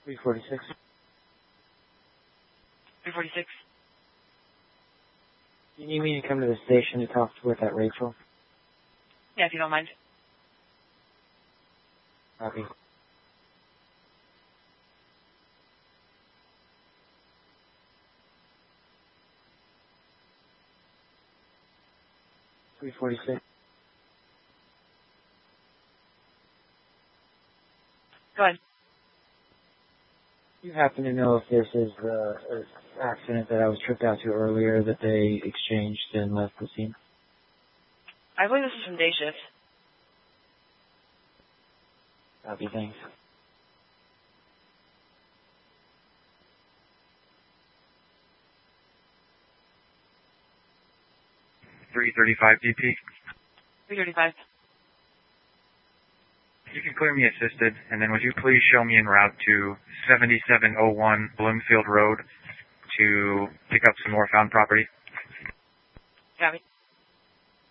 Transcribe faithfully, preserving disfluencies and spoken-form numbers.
three forty-six. three forty-six. Do you need me to come to the station to talk with that Rachel? Yeah, if you don't mind. Copy. three forty-six. Go ahead. Do you happen to know if this is the uh, accident that I was tripped out to earlier that they exchanged and left the scene? I believe this is from day shift. Copy, thanks. three thirty-five D P. three thirty-five. You can clear me assisted, and then would you please show me en route to seventy-seven oh one Bloomfield Road to pick up some more found property? Got me.